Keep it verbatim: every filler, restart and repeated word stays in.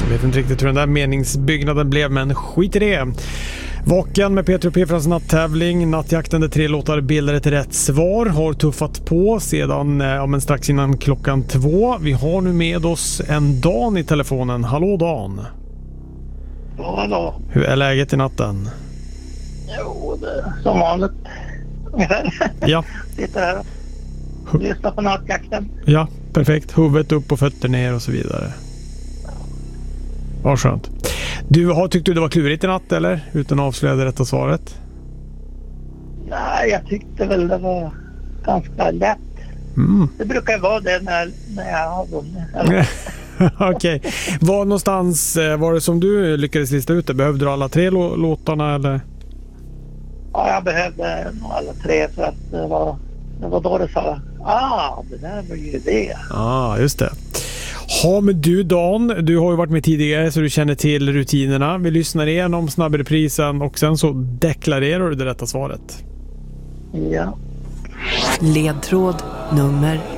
vet inte riktigt hur den där meningsbyggnaden blev, men skit i det. Vaken med Peter och P för natttävling. Nattjakten där tre låtar bildar ett rätt svar. Har tuffat på sedan ja, men strax innan klockan två. Vi har nu med oss en Dan i telefonen. Hallå Dan. Ja, hallå. Hur är läget i natten? Jo, det är som vanligt. Ja. Sitter här och lyssnar på nattjakten. Ja, perfekt. Huvudet upp och fötter ner och så vidare. Vad skönt. Du, har tyckt du det var klurigt i natt eller? Utan att avslöja det rätta svaret. Nej, jag tyckte väl det var ganska lätt. Mm. Det brukar vara det när, när jag har vunnit. Okej. Okay. Var någonstans var det som du lyckades lista ut det? Behövde du alla tre lå- låtarna eller? Ja, jag behövde nog alla tre för att det var, det var då det sa ah, det där var ju det. Ja, ah, just det. Ja, men du Dan, du har ju varit med tidigare så du känner till rutinerna. Vi lyssnar igenom snabbreprisen och sen så deklarerar du det rätta svaret. Ja. Ledtråd nummer